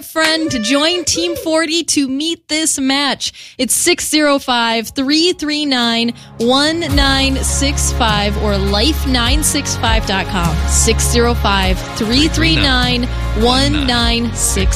get friend to join Team 40 to meet this match. It's 605-339-1965 or life965.com. 605-339-1965.